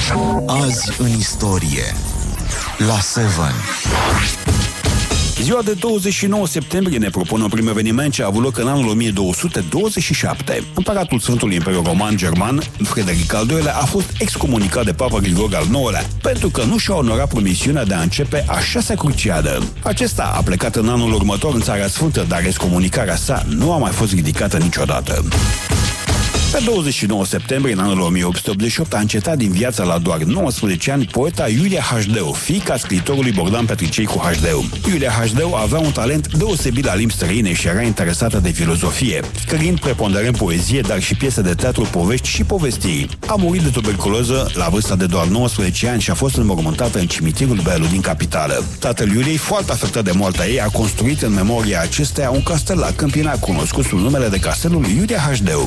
Azi în istorie la 7. Ziua de 29 septembrie ne propune un prim eveniment ce a avut loc în anul 1227. Împăratul Sfântului Imperiu Roman German, Frederic al II-lea, a fost excomunicat de Papa Grigore al IX-lea pentru că nu și-a onorat promisiunea de a începe a 6-a cruciadă. Acesta a plecat în anul următor în Țara Sfântă, dar excomunicarea sa nu a mai fost ridicată niciodată. Pe 29 septembrie, în anul 1888, a încetat din viața la doar 19 ani poeta Iulia Hașdeu, fiica scriitorului Bogdan Petricei cu Hașdeu. Iulia Hașdeu avea un talent deosebit la limbi străine și era interesată de filozofie, scriind preponderent poezie, dar și piese de teatru, povești și povestiri. A murit de tuberculoză la vârsta de doar 19 ani și a fost înmormântată în cimitirul Belu din capitală. Tatăl Iuliei, foarte afectat de moartea ei, a construit în memoria acesteia un castel la Câmpina, cunoscut sub numele de Castelul Iulia Hașdeu.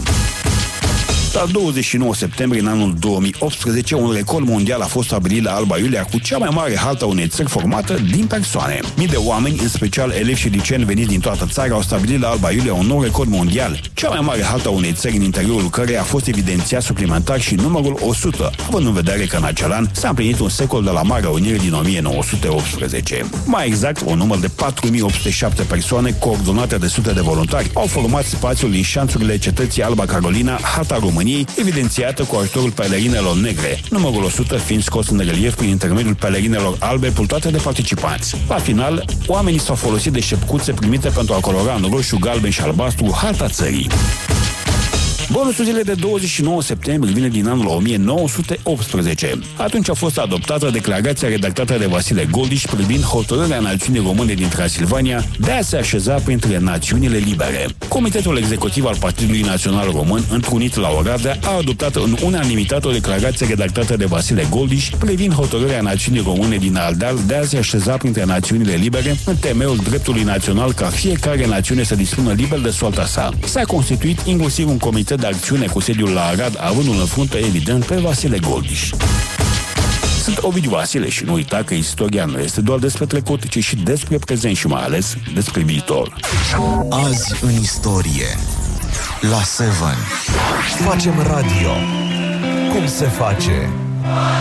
La 29 septembrie, în anul 2018, un record mondial a fost stabilit la Alba Iulia cu cea mai mare haltă a unei țări formată din persoane. Mii de oameni, în special elevi și liceeni veniți din toată țara, au stabilit la Alba Iulia un nou record mondial, cea mai mare haltă a unei țări în interiorul căreia a fost evidențiat suplimentar și numărul 100, având în vedere că în acel an s-a împlinit un secol de la Marea Unire din 1918. Mai exact, un număr de 4807 persoane, coordonate de sute de voluntari, au format spațiul din șanțurile cetății Alba Carolina, harta României, evidențiată cu ajutorul pelerinelor negre, numărul 100 fiind scos în relief prin intermediul pelerinelor albe purtate de participanți. La final, oamenii s-au folosit de șepcuțe primite pentru a colora în roșu, galben și albastru harta țării. Bonusul zilei de 29 septembrie vine din anul 1918. Atunci a fost adoptată declarația redactată de Vasile Goldiș privind hotărârea națiunii române din Transilvania de a se așeza printre națiunile libere. Comitetul executiv al Partidului Național Român, întrunit la Oradea, a adoptat în unanimitate o declarație redactată de Vasile Goldiș privind hotărârea națiunii române din Ardeal de a se așeza printre națiunile libere în temeiul dreptului național ca fiecare națiune să dispună liber de soarta sa. S-a constituit inclusiv un comitet de acțiune cu sediul la Arad, având în frunte evident pe Vasile Goldiș. Sunt Ovidiu Vasile și nu uita că istoria nu este doar despre trecut, ci și despre prezent și mai ales despre viitor. Azi în istorie la 7. Facem radio. Cum se face?